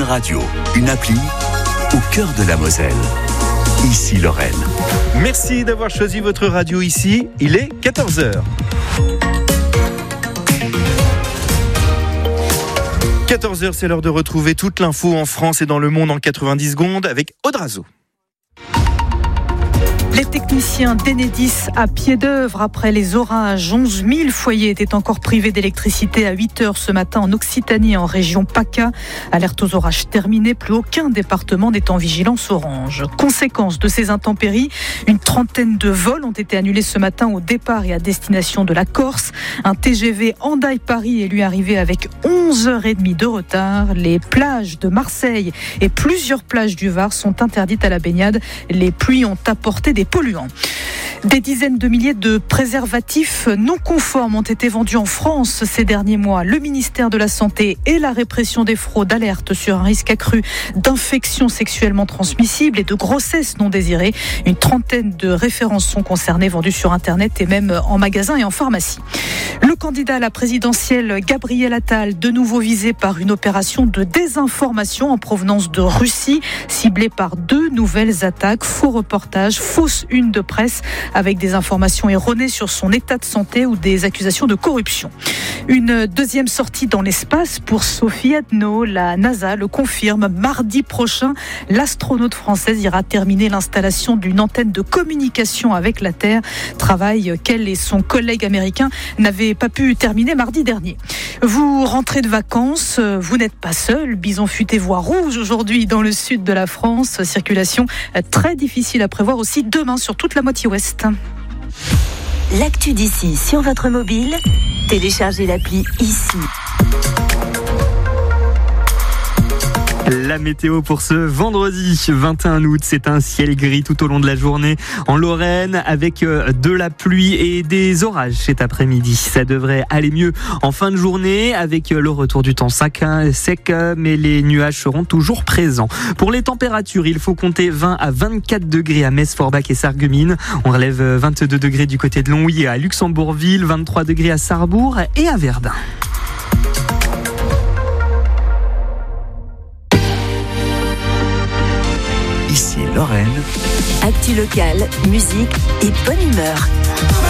Une radio, une appli au cœur de la Moselle. Ici Lorraine. Merci d'avoir choisi votre radio ici. Il est 14h. 14h, c'est l'heure de retrouver toute l'info en France et dans le monde en 90 secondes avec Audrazo. Les techniciens d'Enedis à pied d'œuvre après les orages. 11 000 foyers étaient encore privés d'électricité à 8h ce matin en Occitanie, en région PACA. Alerte aux orages terminée, plus aucun département n'est en vigilance orange. Conséquence de ces intempéries, une trentaine de vols ont été annulés ce matin au départ et à destination de la Corse. Un TGV Hendaye-Paris est lui arrivé avec 11h30 de retard. Les plages de Marseille et plusieurs plages du Var sont interdites à la baignade. Les pluies ont apporté des polluants. Des dizaines de milliers de préservatifs non conformes ont été vendus en France ces derniers mois. Le ministère de la Santé et la répression des fraudes alertent sur un risque accru d'infections sexuellement transmissibles et de grossesses non désirées. Une trentaine de références sont concernées, vendues sur Internet et même en magasin et en pharmacie. Le candidat à la présidentielle, Gabriel Attal, de nouveau visé par une opération de désinformation en provenance de Russie, ciblée par 2 nouvelles attaques, faux reportages, fausses une de presse avec des informations erronées sur son état de santé ou des accusations de corruption. Une deuxième sortie dans l'espace pour Sophie Adno. La NASA le confirme, mardi prochain, l'astronaute française ira terminer l'installation d'une antenne de communication avec la Terre, travail qu'elle et son collègue américain n'avaient pas pu terminer mardi dernier. Vous rentrez de vacances, vous n'êtes pas seul. Bison futé voie rouge aujourd'hui dans le sud de la France. Circulation très difficile à prévoir aussi demain sur toute la moitié ouest. L'actu d'ici sur votre mobile, téléchargez l'appli ici. La météo pour ce vendredi 21 août, c'est un ciel gris tout au long de la journée en Lorraine avec de la pluie et des orages cet après-midi. Ça devrait aller mieux en fin de journée avec le retour du temps sec, mais les nuages seront toujours présents. Pour les températures, il faut compter 20 à 24 degrés à Metz, Forbach et Sarreguemines. On relève 22 degrés du côté de Longwy et à Luxembourgville, 23 degrés à Sarrebourg et à Verdun. Ici Lorraine. Actu locale, musique et bonne humeur.